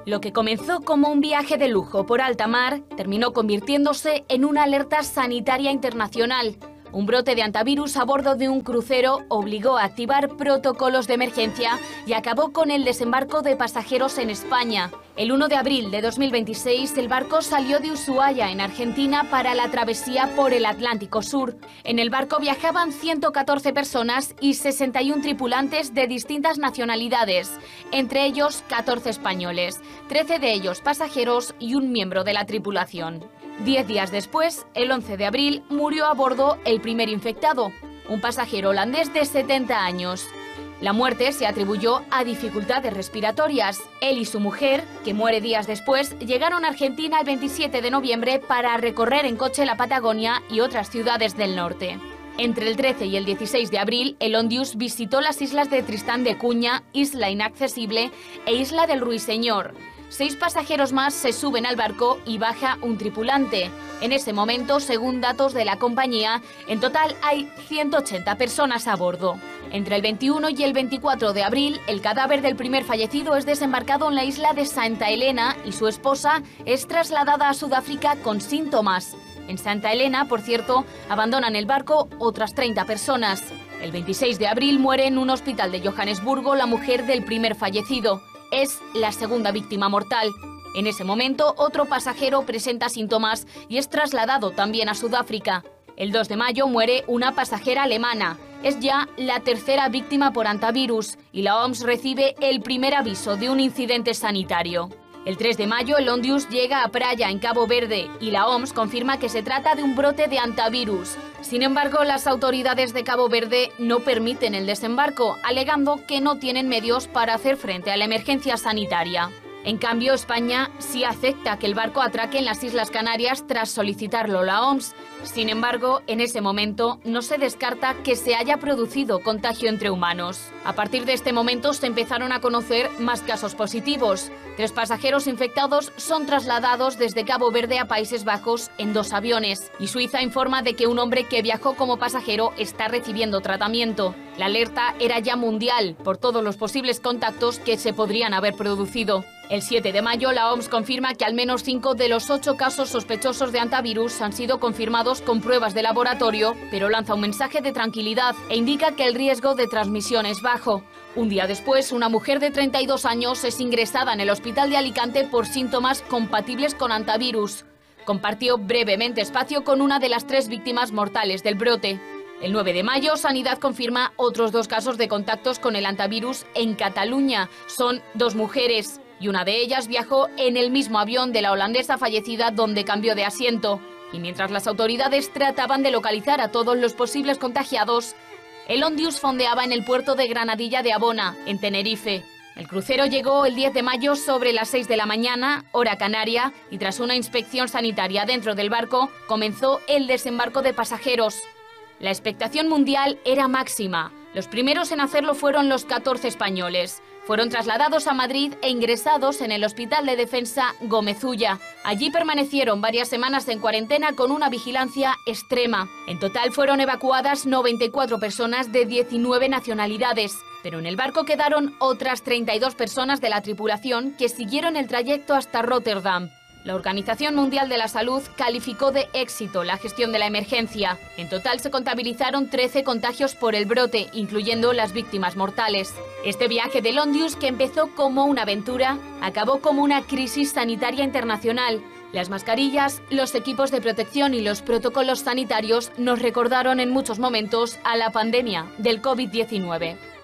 Lo que comenzó como un viaje de lujo por alta mar terminó convirtiéndose en una alerta sanitaria internacional. Un brote de hantavirus a bordo de un crucero obligó a activar protocolos de emergencia y acabó con el desembarco de pasajeros en España. El 1 de abril de 2026, el barco salió de Ushuaia, en Argentina, para la travesía por el Atlántico Sur. En el barco viajaban 114 personas y 61 tripulantes de distintas nacionalidades, entre ellos 14 españoles, 13 de ellos pasajeros y un miembro de la tripulación. 10 días después, el 11 de abril, murió a bordo el primer infectado, un pasajero holandés de 70 años. La muerte se atribuyó a dificultades respiratorias. Él y su mujer, que muere días después, llegaron a Argentina el 27 de noviembre para recorrer en coche la Patagonia y otras ciudades del norte. Entre el 13 y el 16 de abril, el Ondius visitó las islas de Tristán de Cunha, Isla Inaccesible e Isla del Ruiseñor. 6 pasajeros más se suben al barco y baja un tripulante. En ese momento, según datos de la compañía, en total hay 180 personas a bordo. Entre el 21 y el 24 de abril, el cadáver del primer fallecido es desembarcado en la isla de Santa Elena y su esposa es trasladada a Sudáfrica con síntomas. En Santa Elena, por cierto, abandonan el barco otras 30 personas. El 26 de abril muere en un hospital de Johannesburgo la mujer del primer fallecido. Es la segunda víctima mortal. En ese momento, otro pasajero presenta síntomas y es trasladado también a Sudáfrica. El 2 de mayo muere una pasajera alemana. Es ya la tercera víctima por hantavirus y la OMS recibe el primer aviso de un incidente sanitario. El 3 de mayo, el Ondius llega a Praia, en Cabo Verde, y la OMS confirma que se trata de un brote de hantavirus. Sin embargo, las autoridades de Cabo Verde no permiten el desembarco, alegando que no tienen medios para hacer frente a la emergencia sanitaria. En cambio, España sí acepta que el barco atraque en las Islas Canarias tras solicitarlo la OMS. Sin embargo, en ese momento no se descarta que se haya producido contagio entre humanos. A partir de este momento se empezaron a conocer más casos positivos. 3 pasajeros infectados son trasladados desde Cabo Verde a Países Bajos en 2 aviones. Y Suiza informa de que un hombre que viajó como pasajero está recibiendo tratamiento. La alerta era ya mundial por todos los posibles contactos que se podrían haber producido. El 7 de mayo, la OMS confirma que al menos 5 de los 8 casos sospechosos de hantavirus han sido confirmados con pruebas de laboratorio, pero lanza un mensaje de tranquilidad e indica que el riesgo de transmisión es bajo. Un día después, una mujer de 32 años es ingresada en el hospital de Alicante por síntomas compatibles con hantavirus. Compartió brevemente espacio con una de las 3 víctimas mortales del brote. El 9 de mayo, Sanidad confirma otros 2 casos de contactos con el hantavirus en Cataluña. Son 2 mujeres. Y una de ellas viajó en el mismo avión de la holandesa fallecida, donde cambió de asiento. Y mientras las autoridades trataban de localizar a todos los posibles contagiados, el Ondius fondeaba en el puerto de Granadilla de Abona, en Tenerife. El crucero llegó el 10 de mayo sobre las 6 de la mañana, hora canaria, y tras una inspección sanitaria dentro del barco, comenzó el desembarco de pasajeros. La expectación mundial era máxima. Los primeros en hacerlo fueron los 14 españoles. Fueron trasladados a Madrid e ingresados en el Hospital de Defensa Gómez Ulla. Allí permanecieron varias semanas en cuarentena con una vigilancia extrema. En total fueron evacuadas 94 personas de 19 nacionalidades. Pero en el barco quedaron otras 32 personas de la tripulación que siguieron el trayecto hasta Rotterdam. La Organización Mundial de la Salud calificó de éxito la gestión de la emergencia. En total se contabilizaron 13 contagios por el brote, incluyendo las víctimas mortales. Este viaje del Ondius, que empezó como una aventura, acabó como una crisis sanitaria internacional. Las mascarillas, los equipos de protección y los protocolos sanitarios nos recordaron en muchos momentos a la pandemia del COVID-19.